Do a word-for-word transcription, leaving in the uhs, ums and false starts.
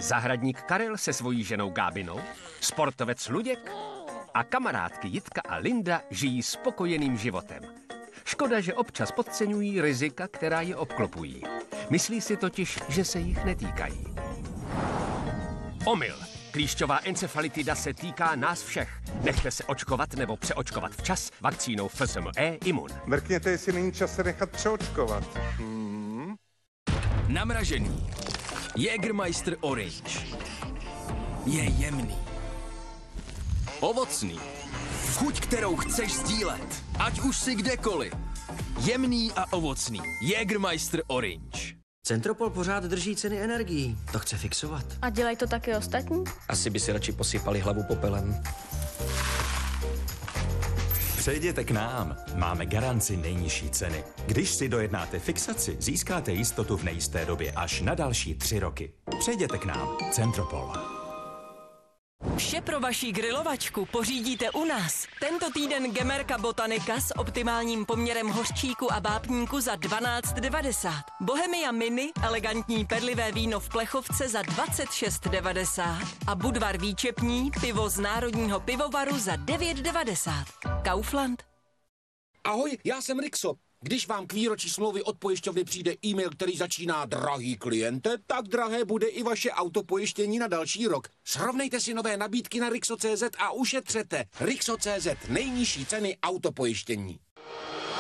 Zahradník Karel se svojí ženou Gábinou, sportovec Luděk a kamarádky Jitka a Linda žijí spokojeným životem. Škoda, že občas podceňují rizika, která je obklopují. Myslí si totiž, že se jich netýkají. Omyl. Klíšťová encefalitida se týká nás všech. Nechte se očkovat nebo přeočkovat včas vakcínou F S M E Imun. Mrkněte, jestli není čas se nechat přeočkovat. Hmm. Namražený. Jägermeister Orange. Je jemný. Ovocný. Chuť, kterou chceš sdílet. Ať už si kdekoliv. Jemný a ovocný. Jägermeister Orange. Centropol pořád drží ceny energií. To chce fixovat. A dělají to taky ostatní? Asi by si radši posypali hlavu popelem. Přejděte k nám. Máme garanci nejnižší ceny. Když si dojednáte fixaci, získáte jistotu v nejisté době až na další tři roky. Přejděte k nám. Centropol. Vše pro vaši grilovačku pořídíte u nás. Tento týden Gemerka Botanika s optimálním poměrem hořčíku a vápníku za dvanáct devadesát. Bohemia Mini, elegantní perlivé víno v plechovce za dvacet šest devadesát. A Budvar výčepní, pivo z Národního pivovaru za devět devadesát. Kaufland. Ahoj, já jsem Rixo. Když vám k výročí smlouvy od pojišťovny přijde e-mail, který začíná drahý kliente, tak drahé bude i vaše autopojištění na další rok. Srovnejte si nové nabídky na Rixo tečka cé zet a ušetřete. Rixo tečka cé zet, nejnižší ceny autopojištění.